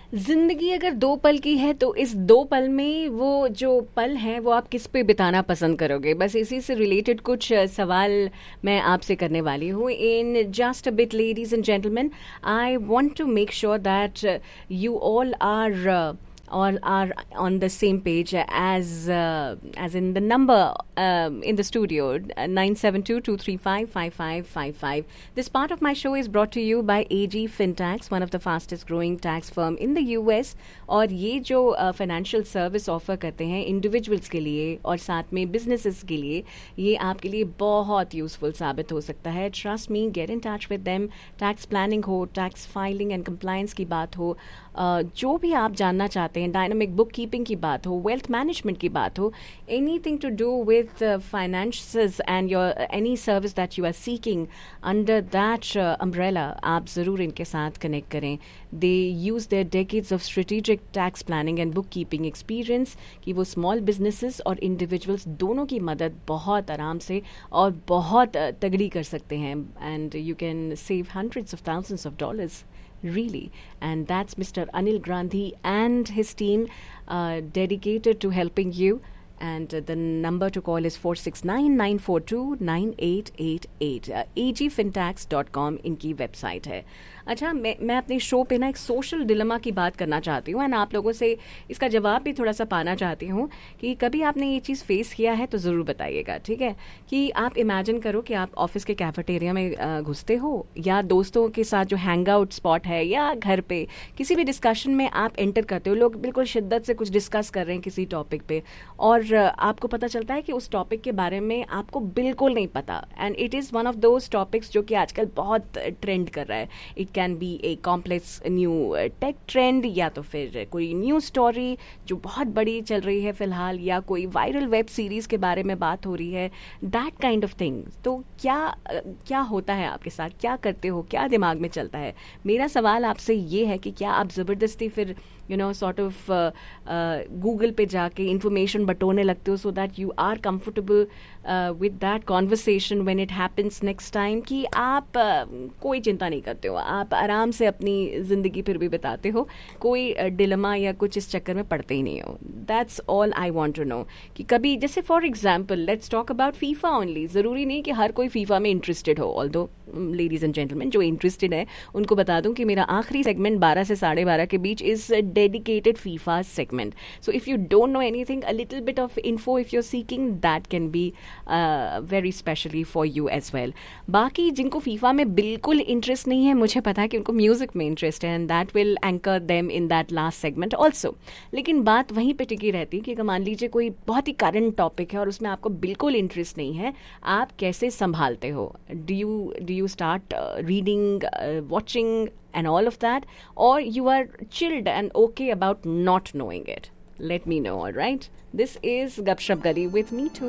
जिंदगी अगर दो पल की है तो इस दो पल में वो जो पल है वो आप किस पे बिताना पसंद करोगे, बस इसी से रिलेटेड कुछ सवाल मैं आपसे करने वाली हूँ. In just a bit ladies and gentleman, I want to make sure that you all are on the same page as in the number in the studio, 9722355555. This part of my show is brought to you by AG Fintax, one of the fastest growing tax firm in the US. और ये जो financial service offer करते हैं individuals के लिए और साथ में बिजनेसेस के लिए, ये आपके लिए बहुत यूजफुल साबित हो सकता है. Trust me, get in touch with them. Tax planning हो, टैक्स फाइलिंग एंड कंप्लायंस की बात हो, जो भी आप जानना चाहते हैं, डायनामिक बुक कीपिंग की बात हो, वेल्थ मैनेजमेंट की बात हो, anything to do with finances and your any service that you are seeking under that umbrella, आप ज़रूर इनके साथ कनेक्ट करें. दे use their decades of strategic tax planning and book keeping experience कि वो स्मॉल बिजनेसेस और इंडिविजुअल्स दोनों की मदद बहुत आराम से और बहुत तगड़ी कर सकते हैं. And you can save hundreds of thousands of dollars, really. And that's Mr. Anil Gandhi and his team, dedicated to helping you. And the number to call is 469-942-9888. agfintax.com इनकी वेबसाइट है. अच्छा, मैं अपने शो पे ना एक social dilemma की बात करना चाहती हूँ एंड आप लोगों से इसका जवाब भी थोड़ा सा पाना चाहती हूँ कि कभी आपने ये चीज़ फेस किया है तो ज़रूर बताइएगा, ठीक है? कि आप इमेजिन करो कि आप ऑफिस के कैफेटेरिया में घुसते हो या दोस्तों के साथ जो हैंग आउट स्पॉट है या घर पे किसी भी डिस्कशन में आप एंटर करते हो, लोग बिल्कुल शिद्दत से कुछ डिस्कस कर रहे हैं किसी टॉपिक पे और आपको पता चलता है कि उस टॉपिक के बारे में आपको बिल्कुल नहीं पता. And it is one of those topics जो कि आजकल बहुत ट्रेंड कर रहा है. It can be a complex new take trend, या तो फिर कोई न्यू स्टोरी जो बहुत बड़ी चल रही है फिलहाल, या कोई वायरल वेब सीरीज के बारे में बात हो रही है, दैट काइंड ऑफ थिंग. तो क्या होता है आपके साथ, क्या करते हो, क्या दिमाग में चलता है? मेरा सवाल आपसे ये है कि क्या आप ज़बरदस्ती फिर सॉर्ट ऑफ गूगल पे जाके इंफॉर्मेशन बटोरने लगते हो so that you are comfortable with that conversation when it happens next time, कि आप कोई चिंता नहीं करते हो, आप आराम से अपनी ज़िंदगी फिर भी बिताते हो, कोई डिलेमा या कुछ इस चक्कर में पड़ते ही नहीं हो? That's all I want to know. कि कभी जैसे for example let's talk about FIFA only. ज़रूरी नहीं कि हर कोई फीफा में इंटरेस्टेड हो, ऑल्दो लेडीज एंड जेंटलमैन जो इंटरेस्टेड है उनको बता दूं कि मेरा आखिरी सेगमेंट 12 से 12:30 के बीच is dedicated FIFA segment. So if you don't know anything, a little bit of info if you are seeking, that can be very specially for you as well. बाकी जिनको फीफा में बिल्कुल इंटरेस्ट नहीं है, मुझे पता है कि उनको म्यूजिक में इंटरेस्ट है and that will anchor them in that last segment also. लेकिन बात वहीं पे टिकी रहती है कि अगर मान लीजिए कोई बहुत ही करंट टॉपिक है और उसमें आपको बिल्कुल इंटरेस्ट नहीं है, आप कैसे संभालते हो? Do you start reading, watching and all of that, or you are chilled and okay about not knowing it? Let me know. All right, this is Gupshup Gully with me too.